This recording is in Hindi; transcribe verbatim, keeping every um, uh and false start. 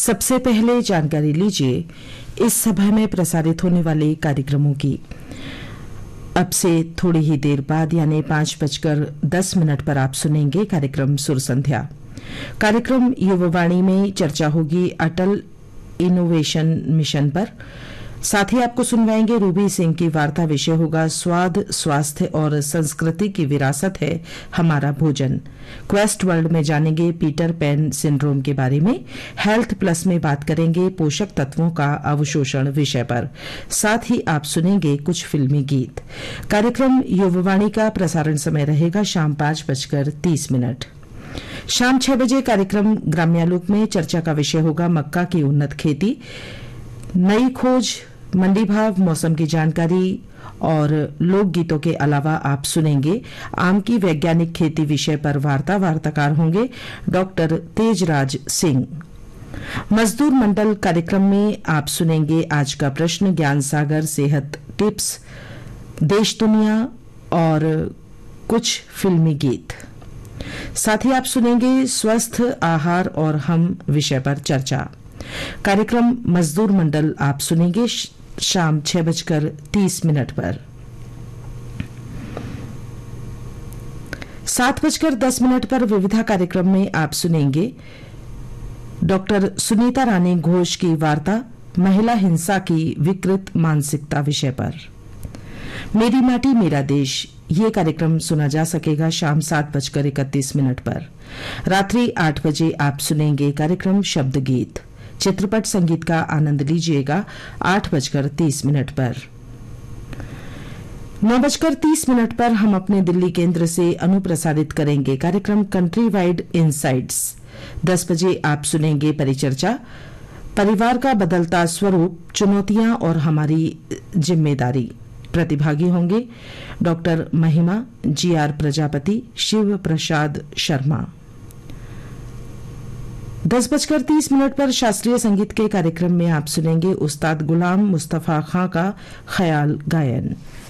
सबसे पहले जानकारी लीजिए इस सभा में प्रसारित होने वाले कार्यक्रमों की। अब से थोड़ी ही देर बाद यानी पांच बजकर दस मिनट पर आप सुनेंगे कार्यक्रम सुर संध्या। कार्यक्रम युवावाणी में चर्चा होगी अटल इनोवेशन मिशन पर। साथ ही आपको सुनवाएंगे रूबी सिंह की वार्ता। विषय होगा स्वाद, स्वास्थ्य और संस्कृति की विरासत है हमारा भोजन। क्वेस्ट वर्ल्ड में जानेंगे पीटर पैन सिंड्रोम के बारे में। हेल्थ प्लस में बात करेंगे पोषक तत्वों का अवशोषण विषय पर। साथ ही आप सुनेंगे कुछ फिल्मी गीत। कार्यक्रम युवावाणी का प्रसारण समय रहेगा शाम पांच बजकर तीस मिनट। शाम छह बजे कार्यक्रम ग्राम्यालोक में चर्चा का विषय होगा मक्का की उन्नत खेती, नई खोज, मंडी भाव, मौसम की जानकारी और लोकगीतों के अलावा आप सुनेंगे आम की वैज्ञानिक खेती विषय पर वार्ता। वार्ताकार होंगे डॉक्टर तेजराज सिंह। मजदूर मंडल कार्यक्रम में आप सुनेंगे आज का प्रश्न, ज्ञान सागर, सेहत टिप्स, देश दुनिया और कुछ फिल्मी गीत। साथ ही आप सुनेंगे स्वस्थ आहार और हम विषय पर चर्चा। कार्यक्रम मजदूर मंडल आप सुनेंगे शाम छह बजकर तीस मिनट पर। सात बजकर दस मिनट पर विविधा कार्यक्रम में आप सुनेंगे डॉक्टर सुनीता रानी घोष की वार्ता, महिला हिंसा की विकृत मानसिकता विषय पर। मेरी माटी मेरा देश ये कार्यक्रम सुना जा सकेगा शाम सात बजकर इकतीस मिनट पर। रात्रि आठ बजे आप सुनेंगे कार्यक्रम शब्द गीत। चित्रपट संगीत का आनंद लीजिएगा आठ बजकर तीस मिनट पर। नौ बजकर तीस मिनट पर हम अपने दिल्ली केंद्र से अनुप्रसारित करेंगे कार्यक्रम कंट्री वाइड इनसाइट्स। दस बजे आप सुनेंगे परिचर्चा, परिवार का बदलता स्वरूप, चुनौतियां और हमारी जिम्मेदारी। प्रतिभागी होंगे डॉक्टर महिमा, जी आर प्रजापति, शिव प्रसाद शर्मा। दस बजकर तीस मिनट पर शास्त्रीय संगीत के कार्यक्रम में आप सुनेंगे उस्ताद गुलाम मुस्तफा खां का ख्याल गायन।